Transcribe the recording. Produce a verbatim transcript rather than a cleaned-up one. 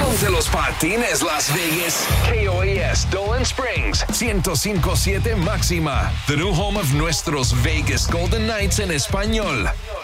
Ponte los patines, Las Vegas. K O A S Dolan Springs. ciento cinco punto siete Máxima. The new home of nuestros Vegas Golden Knights en español.